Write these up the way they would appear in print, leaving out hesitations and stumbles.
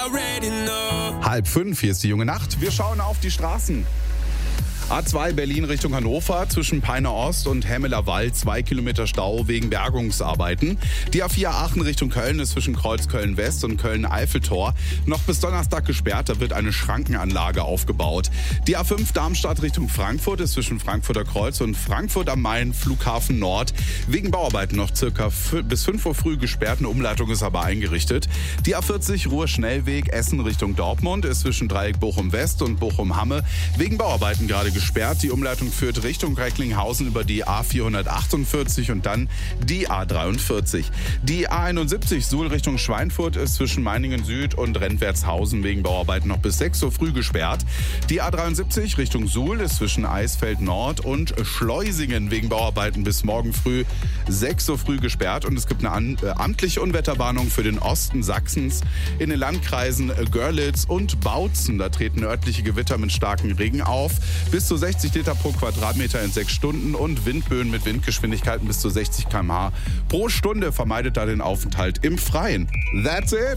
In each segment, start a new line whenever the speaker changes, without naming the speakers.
already know.
4:30, hier ist die junge Nacht. Wir schauen auf die Straßen. A2 Berlin Richtung Hannover, zwischen Peine Ost und Hemmeler Wald 2 Kilometer Stau wegen Bergungsarbeiten. Die A4 Aachen Richtung Köln ist zwischen Kreuz Köln West und Köln Eiffeltor noch bis Donnerstag gesperrt, da wird eine Schrankenanlage aufgebaut. Die A5 Darmstadt Richtung Frankfurt ist zwischen Frankfurter Kreuz und Frankfurt am Main Flughafen Nord wegen Bauarbeiten noch circa bis 5 Uhr früh gesperrt, eine Umleitung ist aber eingerichtet. Die A40 Ruhr-Schnellweg Essen Richtung Dortmund ist zwischen Dreieck Bochum West und Bochum Hamme wegen Bauarbeiten gerade gesperrt. Die Umleitung führt Richtung Recklinghausen über die A448 und dann die A43. Die A71 Suhl Richtung Schweinfurt ist zwischen Meiningen Süd und Rentwertshausen wegen Bauarbeiten noch bis 6 Uhr früh gesperrt. Die A73 Richtung Suhl ist zwischen Eisfeld Nord und Schleusingen wegen Bauarbeiten bis morgen früh 6 Uhr früh gesperrt. Und es gibt eine amtliche Unwetterwarnung für den Osten Sachsens in den Landkreisen Görlitz und Bautzen. Da treten örtliche Gewitter mit starkem Regen auf. Bis zu 60 Liter pro Quadratmeter in 6 Stunden und Windböen mit Windgeschwindigkeiten bis zu 60 km/h pro Stunde. Vermeidet da den Aufenthalt im Freien. That's it!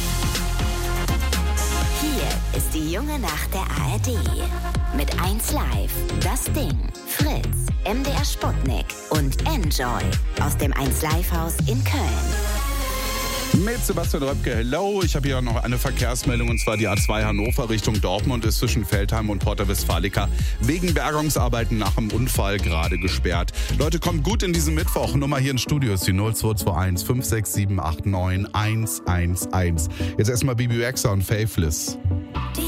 Hier ist die junge Nacht der ARD. Mit 1 Live, Das Ding, Fritz, MDR Sputnik und Enjoy aus dem 1 Live Haus in Köln.
Mit Sebastian Röpke, hello. Ich habe hier noch eine Verkehrsmeldung, und zwar die A2 Hannover Richtung Dortmund ist zwischen Veltheim und Porta Westfalica wegen Bergungsarbeiten nach dem Unfall gerade gesperrt. Leute, kommt gut in diesen Mittwoch. Nummer hier im Studio ist die 0221 56789 111. Jetzt erstmal Bibi Rexha und Faithless.